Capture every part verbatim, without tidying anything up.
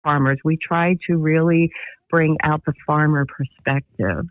farmers. We try to really bring out the farmer perspective.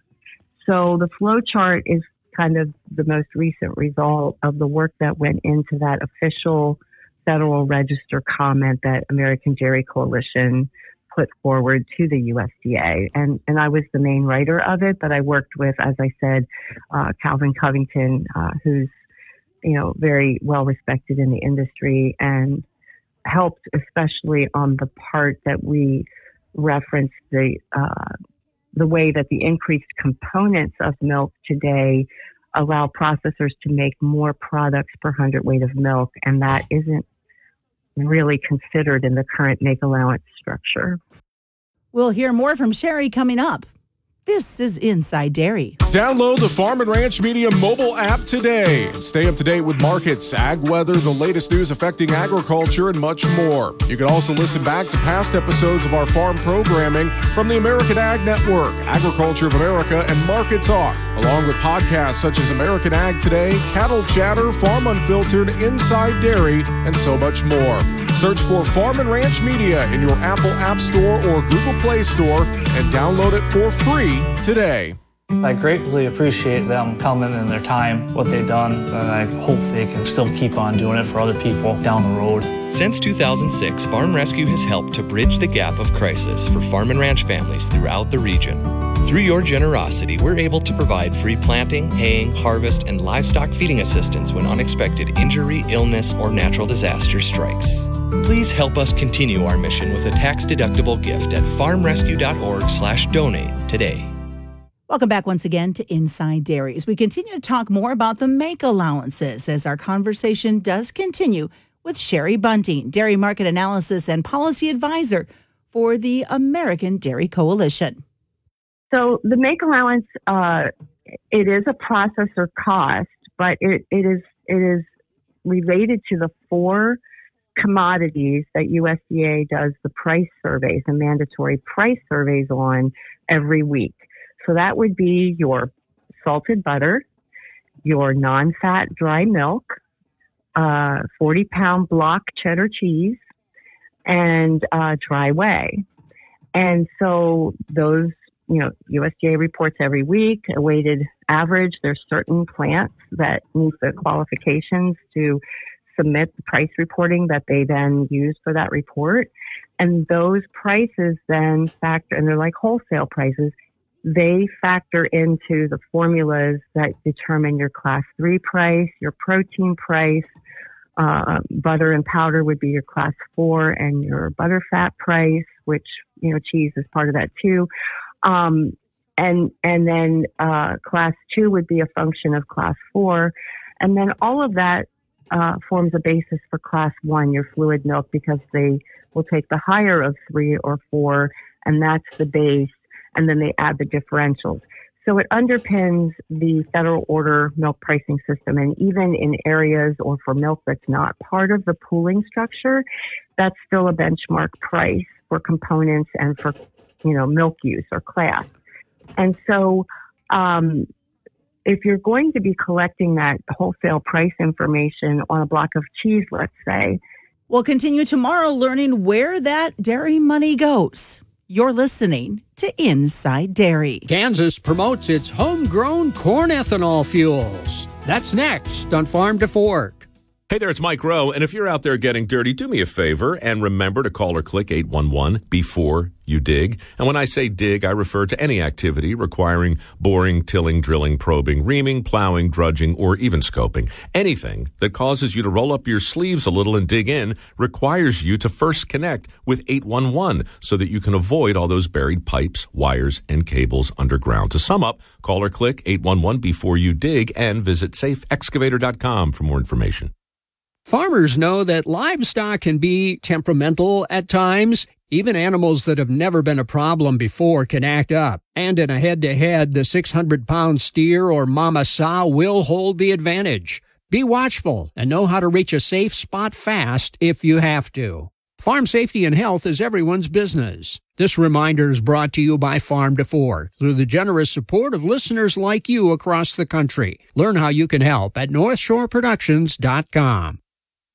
So the flow chart is kind of the most recent result of the work that went into that official Federal Register comment that American Dairy Coalition put forward to the U S D A. And, and I was the main writer of it, but I worked with, as I said, uh, Calvin Covington, uh, who's, you know, very well respected in the industry and helped especially on the part that we referenced the, uh, the way that the increased components of milk today allow processors to make more products per hundredweight of milk. And that isn't really considered in the current make allowance structure. We'll hear more from Sherry coming up. This is Inside Dairy. Download the Farm and Ranch Media mobile app today and stay up to date with markets, ag weather, the latest news affecting agriculture, and much more. You can also listen back to past episodes of our farm programming from the American Ag Network, Agriculture of America, and Market Talk, along with podcasts such as American Ag Today, Cattle Chatter, Farm Unfiltered, Inside Dairy, and so much more. Search for Farm and Ranch Media in your Apple App Store or Google Play Store and download it for free today. I greatly appreciate them coming and their time, what they've done, and I hope they can still keep on doing it for other people down the road. Since two thousand six, Farm Rescue has helped to bridge the gap of crisis for farm and ranch families throughout the region. Through your generosity, we're able to provide free planting, haying, harvest, and livestock feeding assistance when unexpected injury, illness, or natural disaster strikes. Please help us continue our mission with a tax-deductible gift at farmrescue.org slash donate today. Welcome back once again to Inside Dairy as we continue to talk more about the make allowances as our conversation does continue with Sherry Bunting, Dairy Market Analysis and Policy Advisor for the American Dairy Coalition. So the make allowance, uh, it is a processor cost, but it, it is it is related to the four commodities that U S D A does the price surveys, the mandatory price surveys on every week. So that would be your salted butter, your non-fat dry milk, uh, forty pound block cheddar cheese, and uh, dry whey. And so those, you know, U S D A reports every week, a weighted average. There's certain plants that meet the qualifications to submit the price reporting that they then use for that report. And those prices then factor, and they're like wholesale prices, they factor into the formulas that determine your class three price, your protein price, uh, butter and powder would be your class four, and your butterfat price, which, you know, cheese is part of that too. Um, and, and then, uh, class two would be a function of class four. And then all of that, uh, forms a basis for class one, your fluid milk, because they will take the higher of three or four, and that's the base. And then they add the differentials. So it underpins the federal order milk pricing system. And even in areas or for milk that's not part of the pooling structure, that's still a benchmark price for components and for, you know, milk use or class. And so, um, if you're going to be collecting that wholesale price information on a block of cheese, let's say. We'll continue tomorrow learning where that dairy money goes. You're listening to Inside Dairy. Kansas promotes its homegrown corn ethanol fuels. That's next on Farm to Fork. Hey there, it's Mike Rowe, and if you're out there getting dirty, do me a favor and remember to call or click eight one one before you dig. And when I say dig, I refer to any activity requiring boring, tilling, drilling, probing, reaming, plowing, drudging, or even scoping. Anything that causes you to roll up your sleeves a little and dig in requires you to first connect with eight one one so that you can avoid all those buried pipes, wires, and cables underground. To sum up, call or click eight one one before you dig and visit safe excavator dot com for more information. Farmers know that livestock can be temperamental at times. Even animals that have never been a problem before can act up. And in a head-to-head, the six hundred pound steer or mama sow will hold the advantage. Be watchful and know how to reach a safe spot fast if you have to. Farm safety and health is everyone's business. This reminder is brought to you by Farm to Fork through the generous support of listeners like you across the country. Learn how you can help at north shore productions dot com.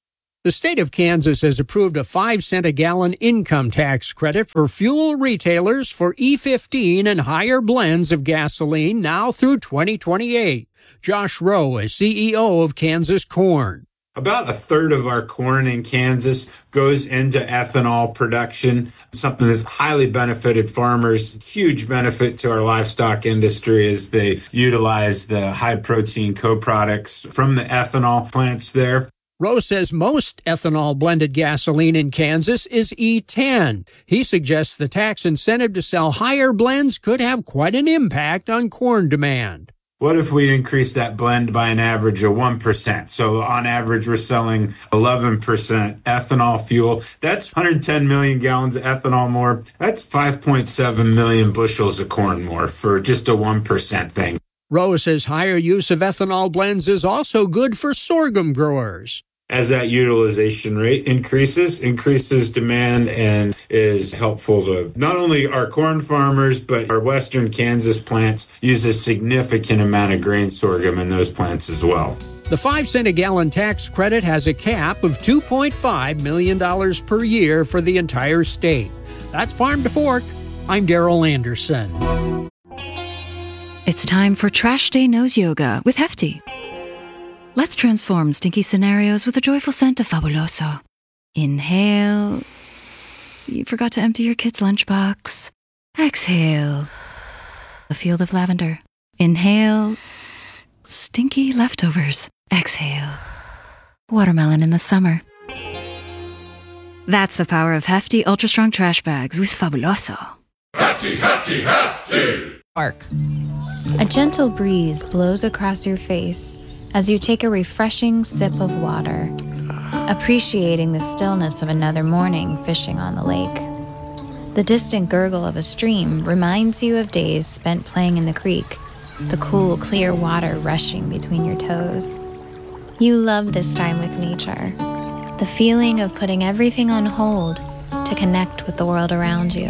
The state of Kansas has approved a five cent a gallon income tax credit for fuel retailers for E fifteen and higher blends of gasoline now through twenty twenty-eight. Josh Rowe is C E O of Kansas Corn. About a third of our corn in Kansas goes into ethanol production, something that's highly benefited farmers. Huge benefit to our livestock industry as they utilize the high-protein co-products from the ethanol plants there. Rowe says most ethanol-blended gasoline in Kansas is E ten. He suggests the tax incentive to sell higher blends could have quite an impact on corn demand. What if we increase that blend by an average of one percent? So on average, we're selling eleven percent ethanol fuel. That's one hundred ten million gallons of ethanol more. That's five point seven million bushels of corn more for just a one percent thing. Rowe says higher use of ethanol blends is also good for sorghum growers. As that utilization rate increases, increases demand and is helpful to not only our corn farmers, but our western Kansas plants use a significant amount of grain sorghum in those plants as well. The five cent a gallon tax credit has a cap of two point five million dollars per year for the entire state. That's Farm to Fork. I'm Daryl Anderson. It's time for Trash Day Nose Yoga with Hefty. Let's transform stinky scenarios with a joyful scent of Fabuloso. Inhale. You forgot to empty your kid's lunchbox. Exhale. A field of lavender. Inhale. Stinky leftovers. Exhale. Watermelon in the summer. That's the power of Hefty Ultra Strong Trash Bags with Fabuloso. Hefty, Hefty, Hefty! Arc. A gentle breeze blows across your face as you take a refreshing sip of water, appreciating the stillness of another morning fishing on the lake. The distant gurgle of a stream reminds you of days spent playing in the creek, the cool, clear water rushing between your toes. You love this time with nature, the feeling of putting everything on hold to connect with the world around you.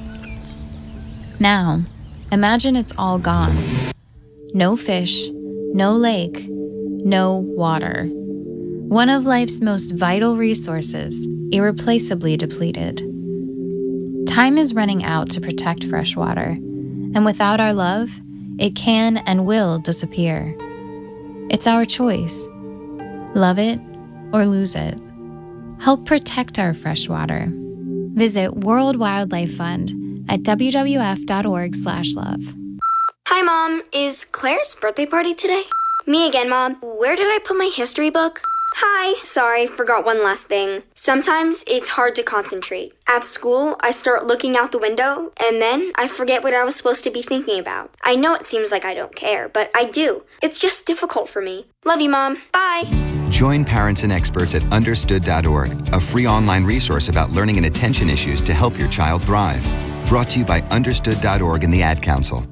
Now, imagine it's all gone. No fish, no lake, no water. One of life's most vital resources, irreplaceably depleted. Time is running out to protect fresh water, and without our love, it can and will disappear. It's our choice. Love it or lose it. Help protect our fresh water. Visit World Wildlife Fund at w w f dot org slash love. Hi, Mom. Is Claire's birthday party today? Me again, Mom. Where did I put my history book? Hi. Sorry, forgot one last thing. Sometimes it's hard to concentrate. At school, I start looking out the window, and then I forget what I was supposed to be thinking about. I know it seems like I don't care, but I do. It's just difficult for me. Love you, Mom. Bye. Join parents and experts at understood dot org, a free online resource about learning and attention issues to help your child thrive. Brought to you by understood dot org and the Ad Council.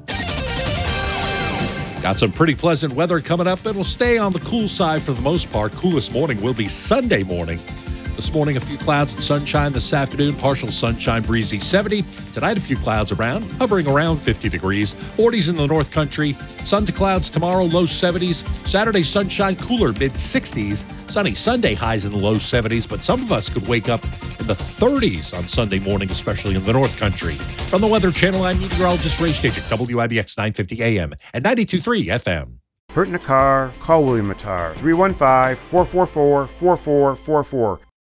Got some pretty pleasant weather coming up. It'll stay on the cool side for the most part. Coolest morning will be Sunday morning. This morning, a few clouds and sunshine. This afternoon, partial sunshine, breezy seventy. Tonight, a few clouds around, hovering around fifty degrees. forties in the North Country. Sun to clouds tomorrow, low seventies. Saturday, sunshine, cooler, mid sixties. Sunny Sunday, highs in the low seventies. But some of us could wake up in the thirties on Sunday morning, especially in the North Country. From the Weather Channel, I'm meteorologist Ray Stajek, W I B X nine fifty A M and ninety-two point three F M. Hurt in a car? Call William Mattar, three one five, four four four, four four four four.